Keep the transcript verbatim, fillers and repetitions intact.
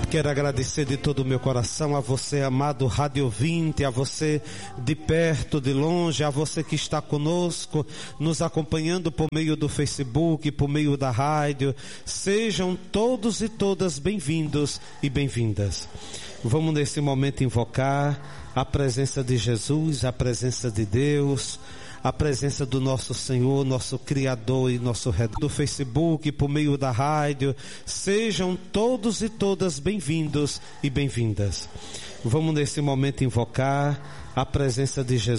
Quero agradecer de todo o meu coração a você, amado rádio ouvinte, a você de perto, de longe, a você que está conosco, nos acompanhando por meio do Facebook, por meio da rádio. Sejam todos e todas bem-vindos e bem-vindas. Vamos nesse momento invocar a presença de Jesus, a presença de Deus, a presença do nosso Senhor, nosso Criador e nosso Redentor. Do Facebook, por meio da rádio, sejam todos e todas bem-vindos e bem-vindas. Vamos nesse momento invocar a presença de Jesus.